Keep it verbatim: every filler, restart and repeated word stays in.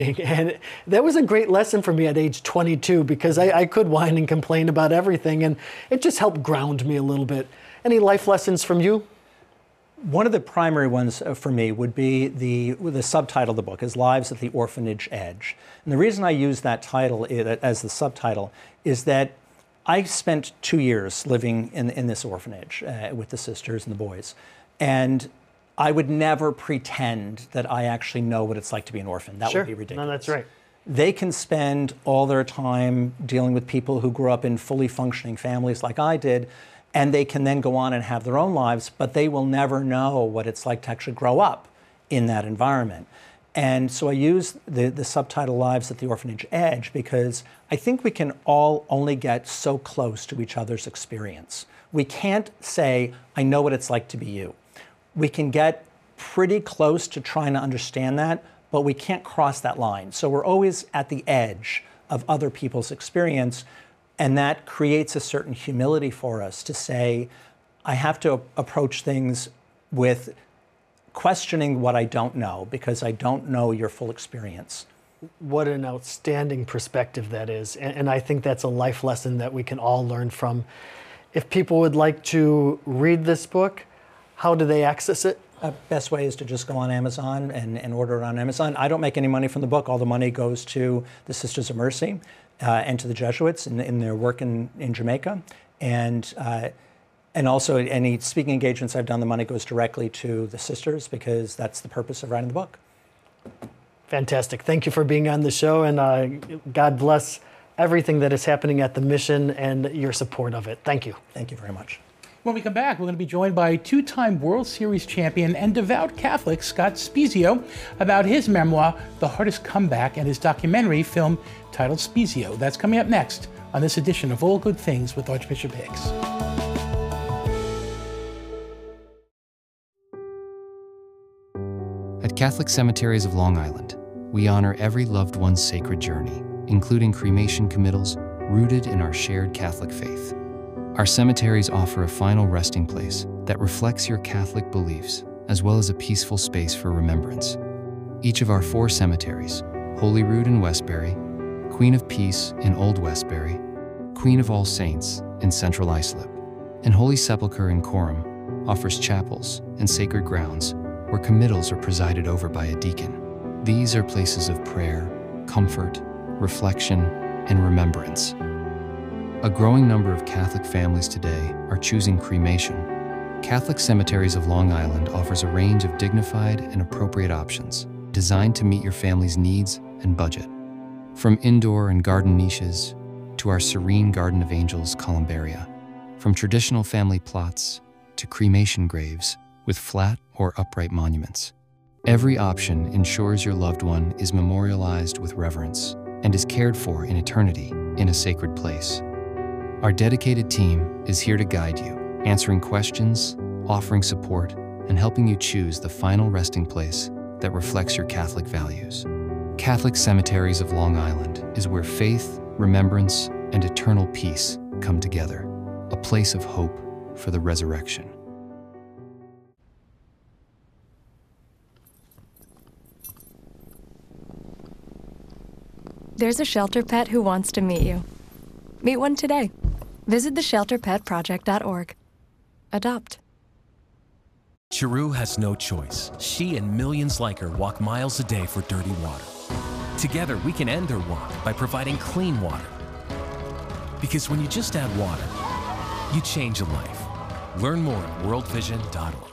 And that was a great lesson for me at age twenty-two because I, I could whine and complain about everything, and it just helped ground me a little bit. Any life lessons from you? One of the primary ones for me would be the, the subtitle of the book is Lives at the Orphanage Edge. And the reason I use that title as the subtitle is that I spent two years living in, in this orphanage uh, with the sisters and the boys. And I would never pretend that I actually know what it's like to be an orphan. That Sure. would be ridiculous. No, that's right. They can spend all their time dealing with people who grew up in fully functioning families like I did, and they can then go on and have their own lives, but they will never know what it's like to actually grow up in that environment. And so I use the, the subtitle Lives at the Orphanage Edge because I think we can all only get so close to each other's experience. We can't say, I know what it's like to be you. We can get pretty close to trying to understand that, but we can't cross that line. So we're always at the edge of other people's experience, and that creates a certain humility for us to say, I have to approach things with questioning what I don't know because I don't know your full experience. What an outstanding perspective that is. And, and I think that's a life lesson that we can all learn from. If people would like to read this book, how do they access it? Uh, best way is to just go on Amazon and, and order it on Amazon. I don't make any money from the book. All the money goes to the Sisters of Mercy uh, and to the Jesuits in, in their work in, in Jamaica. And, uh, and also any speaking engagements I've done, the money goes directly to the sisters because that's the purpose of writing the book. Fantastic. Thank you for being on the show, and uh, God bless everything that is happening at the mission and your support of it. Thank you. Thank you very much. When we come back, we're going to be joined by two-time World Series champion and devout Catholic Scott Spiezio about his memoir, The Hardest Comeback, and his documentary film titled Spiezio. That's coming up next on this edition of All Good Things with Archbishop Hicks. At Catholic Cemeteries of Long Island, we honor every loved one's sacred journey, including cremation committals rooted in our shared Catholic faith. Our cemeteries offer a final resting place that reflects your Catholic beliefs, as well as a peaceful space for remembrance. Each of our four cemeteries, Holyrood in Westbury, Queen of Peace in Old Westbury, Queen of All Saints in Central Islip, and Holy Sepulchre in Coram, offers chapels and sacred grounds where committals are presided over by a deacon. These are places of prayer, comfort, reflection, and remembrance. A growing number of Catholic families today are choosing cremation. Catholic Cemeteries of Long Island offers a range of dignified and appropriate options designed to meet your family's needs and budget. From indoor and garden niches to our serene Garden of Angels columbaria, from traditional family plots to cremation graves with flat or upright monuments. Every option ensures your loved one is memorialized with reverence and is cared for in eternity in a sacred place. Our dedicated team is here to guide you, answering questions, offering support, and helping you choose the final resting place that reflects your Catholic values. Catholic Cemeteries of Long Island is where faith, remembrance, and eternal peace come together, a place of hope for the resurrection. There's a shelter pet who wants to meet you. Meet one today. Visit the shelter pet project dot org. Adopt. Chiru has no choice. She and millions like her walk miles a day for dirty water. Together, we can end their walk by providing clean water. Because when you just add water, you change a life. Learn more at world vision dot org.